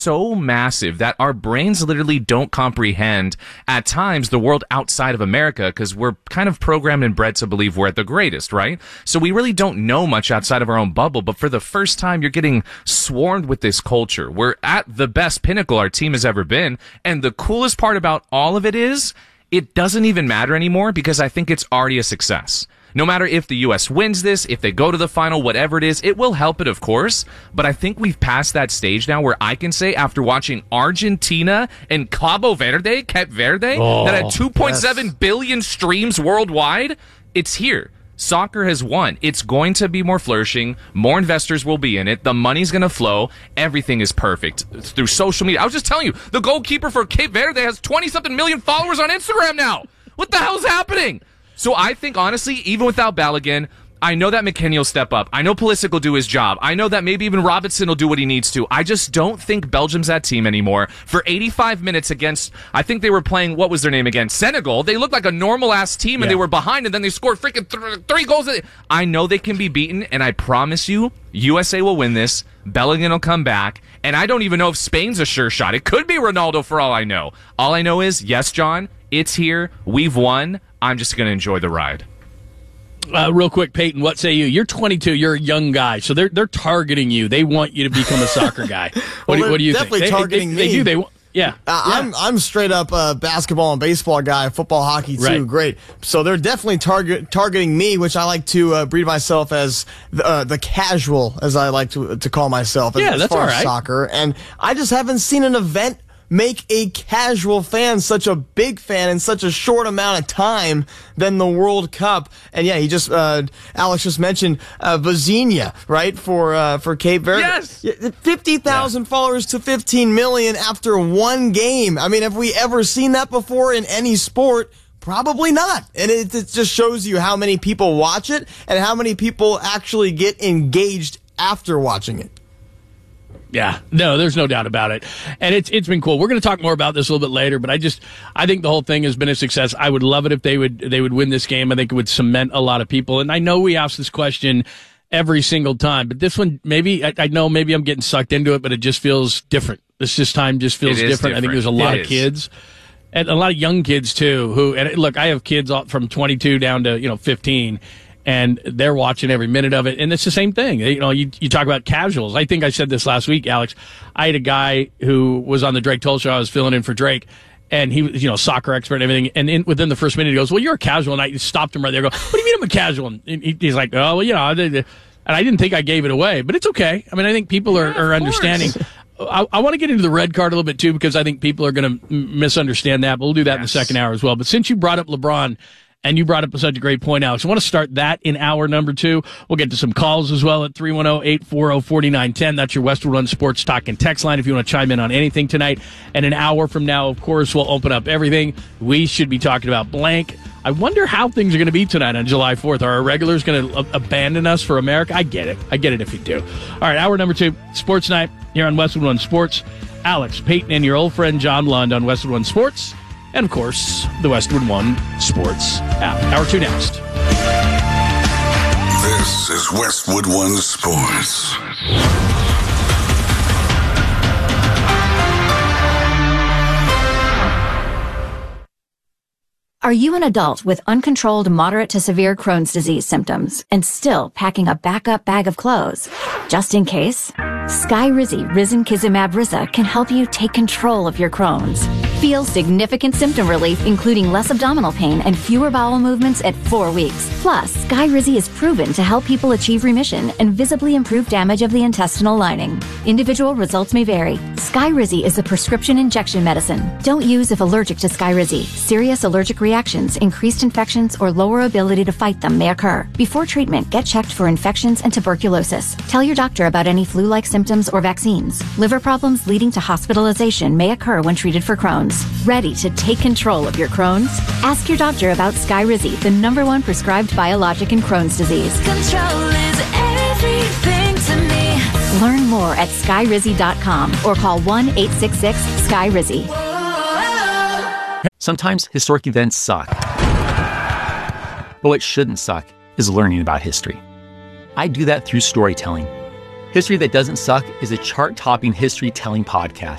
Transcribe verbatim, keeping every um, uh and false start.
so massive that our brains literally don't comprehend at times the world outside of America, because we're kind of programmed and bred to believe we're at the greatest, right? So we really don't know much outside of our own bubble, but for the first time, you're getting swarmed with this culture. We're at the best pinnacle our team has ever been, and the coolest part about all of it is it doesn't even matter anymore, because I think it's already a success. No matter if the U S wins this, if they go to the final, whatever it is, it will help it, of course. But I think we've passed that stage now where I can say, after watching Argentina and Cabo Verde, Cape Verde, oh, that had two point seven yes. billion streams worldwide, it's here. Soccer has won. It's going to be more flourishing. More investors will be in it. The money's going to flow. Everything is perfect through social media. I was just telling you, the goalkeeper for Cape Verde has twenty-something million followers on Instagram now. What the hell's happening? So I think, honestly, even without Balogun, I know that McKennie will step up. I know Pulisic will do his job. I know that maybe even Robinson will do what he needs to. I just don't think Belgium's that team anymore. For eighty-five minutes against, I think they were playing, what was their name again? Senegal. They looked like a normal-ass team, and yeah. they were behind, and then they scored freaking th- three goals. I know they can be beaten, and I promise you, U S A will win this. Bellingham will come back, and I don't even know if Spain's a sure shot. It could be Ronaldo for all I know. All I know is, yes, John, it's here. We've won. I'm just going to enjoy the ride. Uh, real quick, Peyton, what say you? You're twenty-two. You're a young guy, so they're they're targeting you. They want you to become a soccer guy. What, well, do, what do you definitely think? Targeting they, they, me. they do. They want. Yeah. Uh, yeah. I'm I'm straight up a basketball and baseball guy, football, hockey too. Right. Great. So they're definitely target targeting me, which I like to uh, breed myself as the, uh, the casual, as I like to to call myself. As, Yeah, as that's far all as right. soccer, and I just haven't seen an event make a casual fan such a big fan in such a short amount of time than the World Cup. And yeah, he just uh, Alex just mentioned uh, Vazinha, right, for uh, for Cape Verde. Yes, fifty thousand yeah. followers to fifteen million after one game. I mean, have we ever seen that before in any sport? Probably not. And it, it just shows you how many people watch it and how many people actually get engaged after watching it. Yeah, no, there's no doubt about it. And it's it's been cool. We're going to talk more about this a little bit later, but I just I think the whole thing has been a success. I would love it if they would they would win this game. I think it would cement a lot of people. And I know we ask this question every single time, but this one, maybe I, I know maybe I'm getting sucked into it, but it just feels different. This just time just feels different. different. I think there's a lot it of kids. And a lot of young kids too who and look, I have kids from twenty-two down to, you know, fifteen. And they're watching every minute of it. And it's the same thing. You know, you, you talk about casuals. I think I said this last week, Alex. I had a guy who was on the Drake Toll show. I was filling in for Drake. And he was, you know, soccer expert and everything. And in, within the first minute, he goes, well, you're a casual. And I stopped him right there. I go, what do you mean I'm a casual? And he, he's like, oh, well, you know. And I didn't think I gave it away. But it's okay. I mean, I think people are, yeah, are understanding. I, I want to get into the red card a little bit, too, because I think people are going to misunderstand that. But we'll do that yes. in the second hour as well. But since you brought up LeBron, and you brought up such a great point, Alex. I want to start that in hour number two. We'll get to some calls as well at three one zero, eight four zero, four nine one zero. That's your Westwood One Sports Talk and Text line if you want to chime in on anything tonight. And an hour from now, of course, we'll open up everything. We should be talking about blank. I wonder how things are going to be tonight on July fourth. Are our regulars going to abandon us for America? I get it. I get it if you do. All right, hour number two, Sports Night here on Westwood One Sports. Alex Peyton and your old friend John Lund on Westwood One Sports. And, of course, the Westwood One Sports app. Hour two next. This is Westwood One Sports. Are you an adult with uncontrolled moderate to severe Crohn's disease symptoms and still packing a backup bag of clothes? Just in case, Skyrizi Risankizumab Riza can help you take control of your Crohn's. Feel significant symptom relief, including less abdominal pain and fewer bowel movements at four weeks. Plus, Skyrizi is proven to help people achieve remission and visibly improve damage of the intestinal lining. Individual results may vary. Skyrizi is a prescription injection medicine. Don't use if allergic to Skyrizi. Serious allergic reactions, increased infections, or lower ability to fight them may occur. Before treatment, get checked for infections and tuberculosis. Tell your doctor about any flu-like symptoms or vaccines. Liver problems leading to hospitalization may occur when treated for Crohn's. Ready to take control of your Crohn's? Ask your doctor about Skyrizi, the number one prescribed biologic in Crohn's disease. Control is everything to me. Learn more at skyrizi dot com or call one eight six six Sky Rizi. Sometimes historic events suck. But what shouldn't suck is learning about history. I do that through storytelling. History That Doesn't Suck is a chart-topping history-telling podcast.